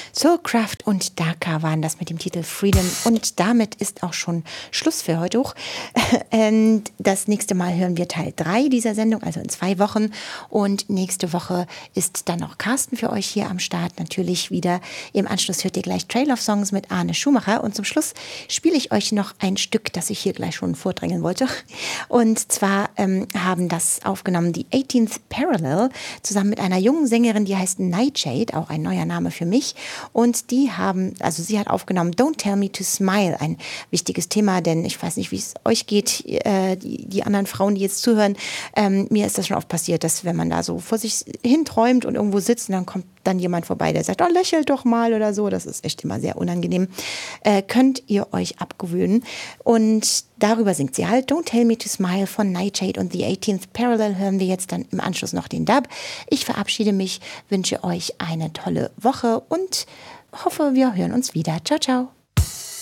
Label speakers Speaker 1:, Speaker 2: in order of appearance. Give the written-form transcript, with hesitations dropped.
Speaker 1: Soulcraft und Daka waren das mit dem Titel Freedom. Und damit ist auch schon Schluss für heute hoch. Das nächste Mal hören wir Teil 3 dieser Sendung, also in 2 Wochen. Und nächste Woche ist dann noch Carsten für euch hier am Start. Natürlich wieder im Anschluss hört ihr gleich Trail of Songs mit Arne Schumacher. Und zum Schluss spiele ich euch noch ein Stück, das ich hier gleich schon vordrängeln wollte. Und zwar haben das aufgenommen die 18th Parallel zusammen mit einer jungen Sängerin, die heißt Nightshade, auch ein neuer Name für mich. Und sie hat aufgenommen Don't Tell Me to Smile, ein wichtiges Thema, denn ich weiß nicht, wie es euch geht, die anderen Frauen, die jetzt zuhören, mir ist das schon oft passiert, dass wenn man da so vor sich hin träumt und irgendwo sitzt und dann kommt dann jemand vorbei, der sagt, oh, lächelt doch mal oder so, das ist echt immer sehr unangenehm, könnt ihr euch abgewöhnen. Und darüber singt sie halt Don't Tell Me to Smile von Nightshade und The 18th Parallel hören wir jetzt dann im Anschluss noch den Dub. Ich verabschiede mich, wünsche euch eine tolle Woche und hoffe, wir hören uns wieder. Ciao, ciao.